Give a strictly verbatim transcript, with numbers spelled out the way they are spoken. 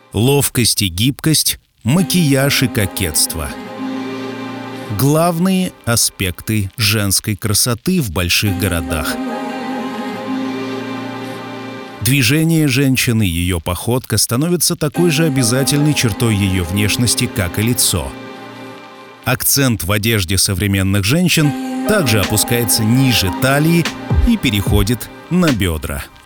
Ловкость и гибкость, макияж и кокетство. Главные аспекты женской красоты в больших городах. Движение женщины, ее походка становится такой же обязательной чертой ее внешности, как и лицо. Акцент в одежде современных женщин также опускается ниже талии и переходит на бедра.